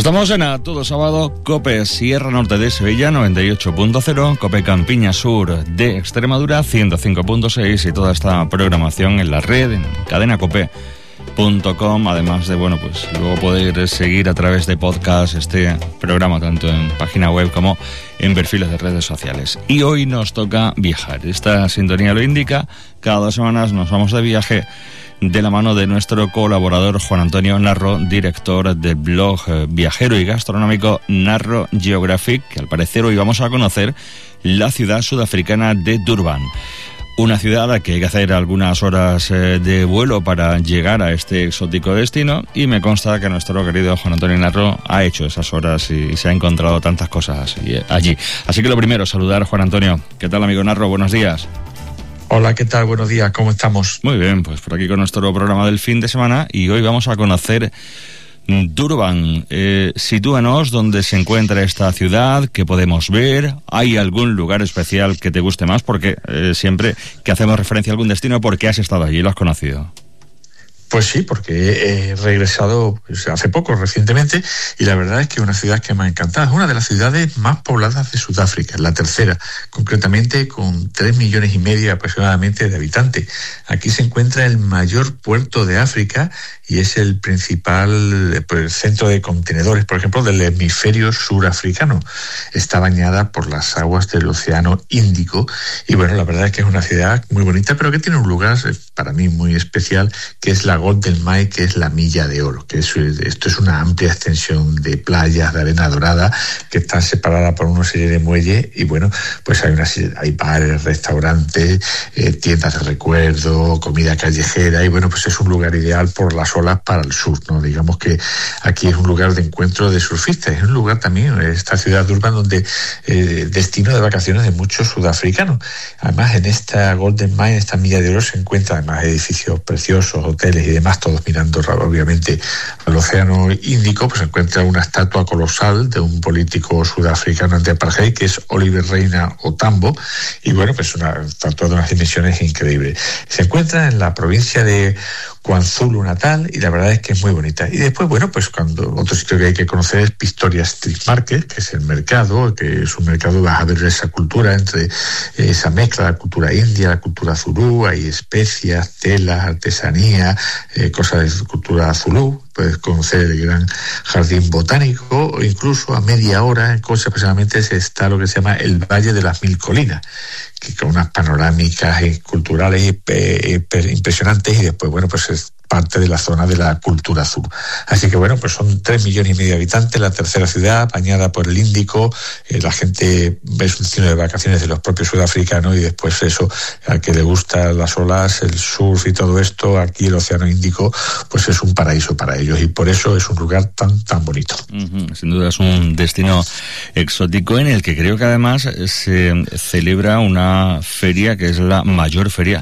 Estamos en A Todo Sábado, COPE Sierra Norte de Sevilla 98.0, COPE Campiña Sur de Extremadura 105.6 y toda esta programación en la red, en cadenacope.com, además de, pues luego poder seguir a través de podcast este programa tanto en página web como en perfiles de redes sociales. Y hoy nos toca viajar, esta sintonía lo indica, cada 2 semanas nos vamos de viaje de la mano de nuestro colaborador Juan Antonio Narro, director del blog viajero y gastronómico Narro Geographic, que al parecer hoy vamos a conocer la ciudad sudafricana de Durban. Una ciudad a la que hay que hacer algunas horas de vuelo para llegar a este exótico destino, y me consta que nuestro querido Juan Antonio Narro ha hecho esas horas y se ha encontrado tantas cosas allí. Así que lo primero, saludar a Juan Antonio. ¿Qué tal, amigo Narro? Buenos días. Hola, ¿qué tal? Buenos días, ¿cómo estamos? Muy bien, pues por aquí con nuestro programa del fin de semana, y hoy vamos a conocer Durban. Sitúanos dónde se encuentra esta ciudad, qué podemos ver. ¿Hay algún lugar especial que te guste más? Porque siempre que hacemos referencia a algún destino, ¿por qué has estado allí y lo has conocido? Pues sí, porque he regresado hace poco, recientemente, y la verdad es que es una ciudad que me ha encantado. Es una de las ciudades más pobladas de Sudáfrica, la tercera, concretamente con 3,5 millones aproximadamente de habitantes. Aquí se encuentra el mayor puerto de África y es el principal centro de contenedores, por ejemplo, del hemisferio surafricano. Está bañada por las aguas del Océano Índico y la verdad es que es una ciudad muy bonita, pero que tiene un lugar para mí muy especial, que es la Golden Mile, que es la milla de oro, que esto es una amplia extensión de playas de arena dorada que están separadas por una serie de muelles y pues hay bares, restaurantes, tiendas de recuerdo, comida callejera y pues es un lugar ideal por las olas para el surf, ¿no? Digamos que aquí es un lugar de encuentro de surfistas, es un lugar también, esta ciudad de Durban, donde destino de vacaciones de muchos sudafricanos. Además, en esta Golden Mile, en esta milla de oro, se encuentran además edificios preciosos, hoteles y demás, todos mirando obviamente al Océano Índico. Pues se encuentra una estatua colosal de un político sudafricano anti-apartheid, que es Oliver Reina Tambo, y pues una estatua de unas dimensiones increíbles. Se encuentra en la provincia de KwaZulu Natal y la verdad es que es muy bonita. Y después, pues cuando otro sitio que hay que conocer es Victoria Street Market, que es el mercado, que es un mercado, vas a ver esa cultura entre esa mezcla, la cultura india, la cultura zulú, hay especias, telas, artesanía, cosas de cultura zulú. Puedes conocer el gran jardín botánico, o incluso a media hora, en coche aproximadamente, está lo que se llama el Valle de las Mil Colinas, que con unas panorámicas culturales impresionantes, y después, pues es parte de la zona de la cultura azul. Así que pues son 3,5 millones de habitantes, la tercera ciudad, bañada por el Índico. La gente es un destino de vacaciones de los propios sudafricanos, y después eso, al que le gustan las olas, el surf y todo esto, aquí el Océano Índico, pues es un paraíso para ellos, y por eso es un lugar tan bonito. Sin duda es un destino exótico en el que creo que además se celebra una feria que es la mayor feria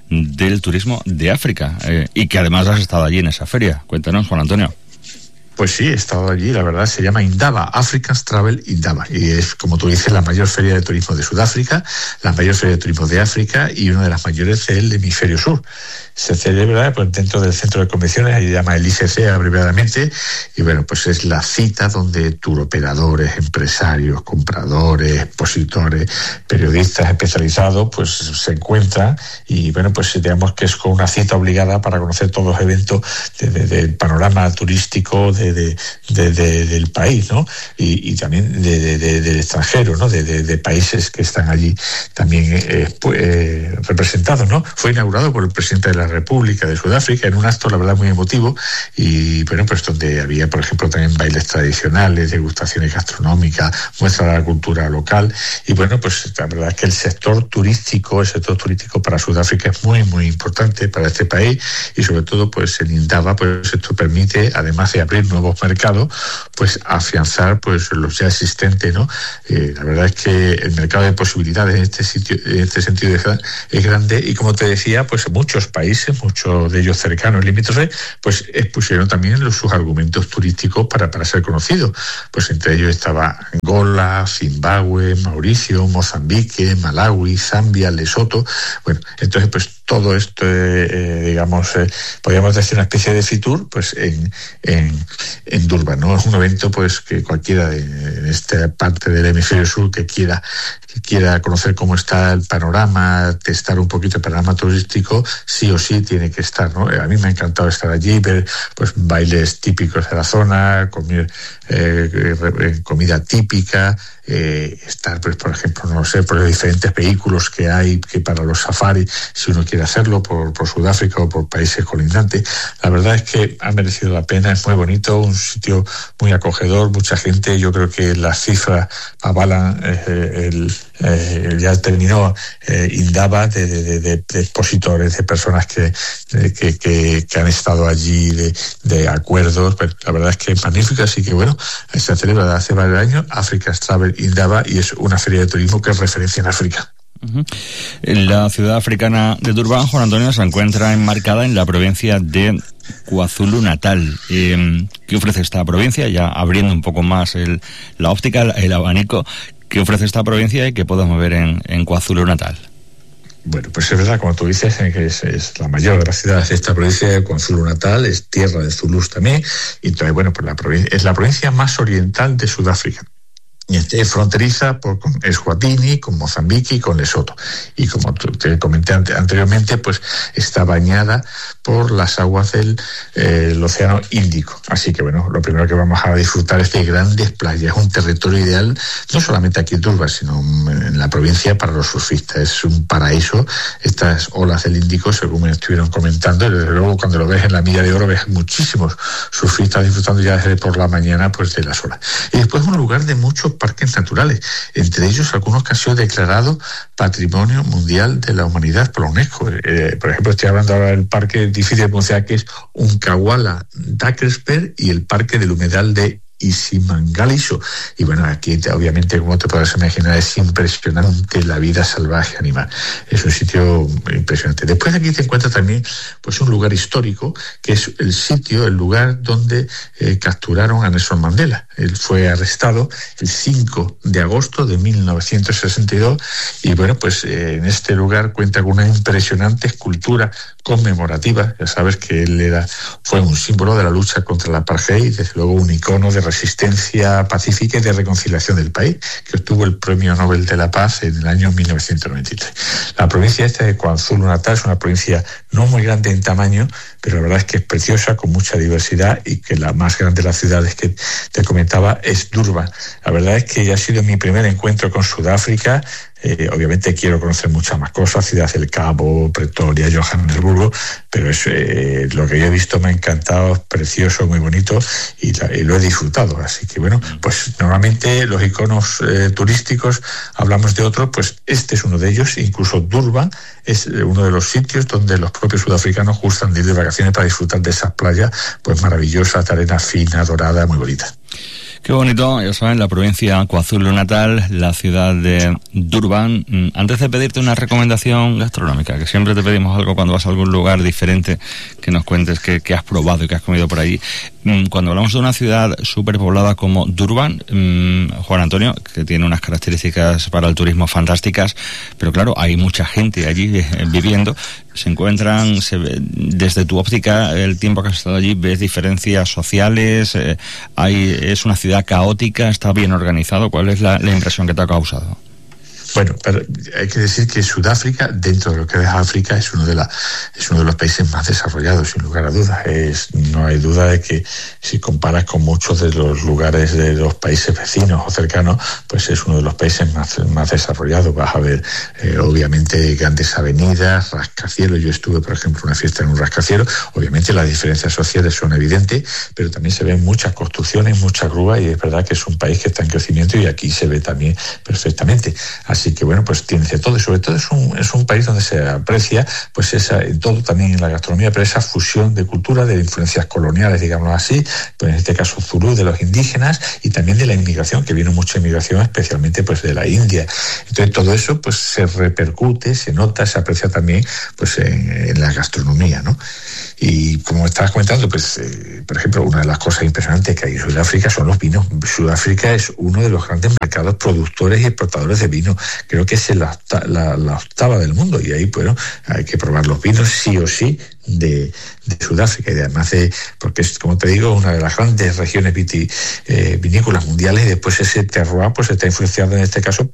del turismo de África, y que además has estado allí en esa feria. Cuéntanos, Juan Antonio. Pues sí, he estado allí, la verdad, se llama Indaba, Africa's Travel Indaba, y es, como tú dices, la mayor feria de turismo de Sudáfrica, la mayor feria de turismo de África y una de las mayores del hemisferio sur. Se celebra dentro del centro de convenciones, ahí se llama el ICC abreviadamente, y pues es la cita donde turoperadores, empresarios, compradores, expositores, periodistas especializados, pues se encuentran, y pues digamos que es con una cita obligada para conocer todos los eventos del panorama turístico del país, ¿no? Y también del extranjero, ¿no? De países que están allí también representados, ¿no? Fue inaugurado por el presidente de la República de Sudáfrica en un acto, la verdad, muy emotivo, y pues donde había, por ejemplo, también bailes tradicionales, degustaciones gastronómicas, muestra de la cultura local, y pues la verdad es que el sector turístico para Sudáfrica es muy, muy importante para este país, y sobre todo, pues en Indaba, pues esto permite, además de abrir nuevos mercados, pues afianzar pues los ya existentes, ¿no? La verdad es que el mercado de posibilidades en este sentido es grande, y como te decía, pues muchos países, muchos de ellos cercanos, limítrofes, pues expusieron también sus argumentos turísticos para ser conocidos. Pues entre ellos estaba Angola, Zimbabue, Mauricio, Mozambique, Malawi, Zambia, Lesoto. Entonces pues todo esto, podríamos decir una especie de Fitur, pues en en Durban, ¿no? Es un evento pues que cualquiera en esta parte del hemisferio sur que quiera conocer cómo está el panorama, testar un poquito el panorama turístico, sí o sí tiene que estar, ¿no? A mí me ha encantado estar allí, ver pues bailes típicos de la zona, comer comida típica, estar, pues, por ejemplo, no sé, por los diferentes vehículos que hay que para los safaris, si uno quiere hacerlo por Sudáfrica o por países colindantes. La verdad es que ha merecido la pena, es muy bonito, un sitio muy acogedor, mucha gente. Yo creo que las cifras avalan ya terminó Indaba de expositores, de personas que han estado allí, de acuerdos. Pues la verdad es que es magnífica, así que bueno, se celebra desde hace varios años Africa's Travel Indaba y es una feria de turismo que es referencia en África. La ciudad africana de Durban, Juan Antonio, se encuentra enmarcada en la provincia de KwaZulu-Natal. ¿Qué ofrece esta provincia? Ya abriendo un poco más la óptica, el abanico, ¿qué ofrece esta provincia y qué podemos ver en KwaZulu-Natal? Bueno, pues es verdad, como tú dices, que es la mayor de las ciudades de esta provincia de KwaZulu-Natal, es tierra de Zulús también, y entonces, bueno, pues es la provincia más oriental de Sudáfrica. Y es fronteriza con Eswatini, con Mozambique y con Lesoto. Y como te comenté anteriormente, pues está bañada por las aguas del Océano Índico. Así que bueno, lo primero que vamos a disfrutar es de grandes playas. Es un territorio ideal, no solamente aquí en Durban, sino en la provincia para los surfistas. Es un paraíso. Estas olas del Índico, según me estuvieron comentando, y desde luego cuando lo ves en la milla de oro, ves muchísimos surfistas disfrutando ya desde por la mañana pues de las olas. Y después es un lugar de muchos parques naturales, entre ellos algunos que han sido declarados Patrimonio Mundial de la Humanidad por la UNESCO. Por ejemplo, estoy hablando ahora del parque difícil de pronunciar, que es Unkawala Drakensberg, y el parque del humedal de Isimangaliso. Y bueno, aquí obviamente, como te podrás imaginar, es impresionante la vida salvaje animal. Es un sitio impresionante. Después de aquí te encuentras también pues un lugar histórico, que es el lugar donde capturaron a Nelson Mandela. Él fue arrestado el 5 de agosto de 1962 y bueno, pues en este lugar cuenta con una impresionante escultura conmemorativa. Ya sabes que él fue un símbolo de la lucha contra la apartheid y desde luego un icono de resistencia pacífica y de reconciliación del país, que obtuvo el Premio Nobel de la Paz en el año 1993. La provincia esta de KwaZulu-Natal es una provincia no muy grande en tamaño, pero la verdad es que es preciosa, con mucha diversidad, y que la más grande de las ciudades que te comentaba es Durban. La verdad es que ya ha sido mi primer encuentro con Sudáfrica. Obviamente quiero conocer muchas más cosas, Ciudad del Cabo, Pretoria, Johannesburgo, pero lo que yo he visto me ha encantado, es precioso, muy bonito y lo he disfrutado. Así que bueno, pues normalmente los iconos turísticos, hablamos de otros, pues este es uno de ellos. Incluso Durban es uno de los sitios donde los propios sudafricanos gustan de ir de vacaciones para disfrutar de esas playas pues maravillosas, de arena fina, dorada, muy bonita. Qué bonito, ya saben, la provincia KwaZulu-Natal, la ciudad de Durban. Antes de pedirte una recomendación gastronómica, que siempre te pedimos algo cuando vas a algún lugar diferente, que nos cuentes qué has probado y qué has comido por allí. Cuando hablamos de una ciudad súper poblada como Durban, Juan Antonio, que tiene unas características para el turismo fantásticas, pero claro, hay mucha gente allí viviendo. Se encuentran, desde tu óptica, el tiempo que has estado allí, ves diferencias sociales, es una ciudad caótica, está bien organizado. ¿Cuál es la impresión que te ha causado? Bueno, pero hay que decir que Sudáfrica, dentro de lo que es África, es uno de los países más desarrollados, sin lugar a dudas. No hay duda de que si comparas con muchos de los lugares de los países vecinos o cercanos, pues es uno de los países más desarrollados. Vas a ver, obviamente, grandes avenidas, rascacielos. Yo estuve, por ejemplo, en una fiesta en un rascacielos. Obviamente las diferencias sociales son evidentes, pero también se ven muchas construcciones, muchas grúas, y es verdad que es un país que está en crecimiento y aquí se ve también perfectamente. Así que bueno, pues tiene de todo, y sobre todo es un país donde se aprecia pues todo también en la gastronomía, pero esa fusión de cultura, de influencias coloniales, digámoslo así, pues en este caso zulú, de los indígenas, y también de la inmigración, que viene mucha inmigración, especialmente pues de la India. Entonces todo eso pues se repercute, se nota, se aprecia también pues en la gastronomía, ¿no? Y como estabas comentando, pues, por ejemplo, una de las cosas impresionantes que hay en Sudáfrica son los vinos. Sudáfrica es uno de los grandes mercados productores y exportadores de vino. Creo que es la octava del mundo, y ahí, bueno, hay que probar los vinos sí o sí de Sudáfrica, y además porque es, como te digo, una de las grandes regiones vinícolas mundiales, y después ese terroir pues está influenciado en este caso